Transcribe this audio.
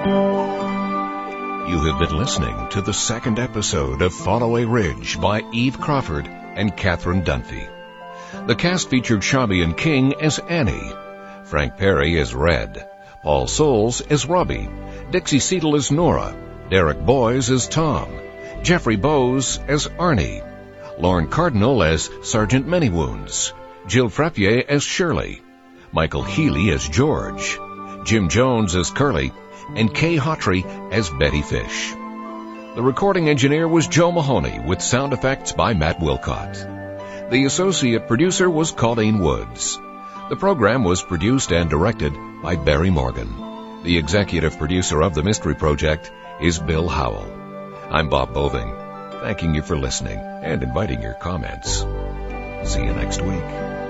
You have been listening to the second episode of Fallaway Ridge by Eve Crawford and Catherine Dunphy. The cast featured Shabian King as Annie, Frank Perry as Red, Paul Soules as Robbie, Dixie Seidel as Nora, Derek Boys as Tom, Jeffrey Bowes as Arnie, Lauren Cardinal as Sergeant Manywounds, Jill Freppier as Shirley, Michael Healy as George, Jim Jones as Curly, and Kay Hawtrey as Betty Fish. The recording engineer was Joe Mahoney, with sound effects by Matt Wilcott. The associate producer was Colleen Woods. The program was produced and directed by Barry Morgan. The executive producer of The Mystery Project is Bill Howell. I'm Bob Boving, thanking you for listening and inviting your comments. See you next week.